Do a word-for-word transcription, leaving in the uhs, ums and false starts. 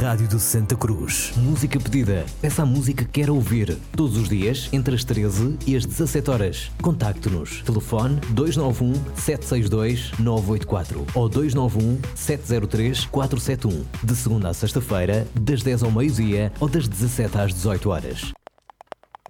Rádio do Santa Cruz. Música pedida. Peça a música que quer ouvir. Todos os dias, entre as treze e as dezassete horas. Contacte-nos. Telefone dois nove um, sete seis dois, nove oito quatro ou dois nove um, sete zero três, quatro sete um. De segunda a sexta-feira, das dez ao meio-dia ou das dezassete às dezoito horas.